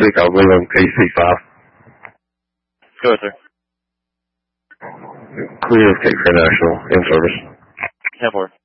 speak. I'll leave on KC5. Go ahead, sir. Clear of Cape Fear National, in service. 10-4.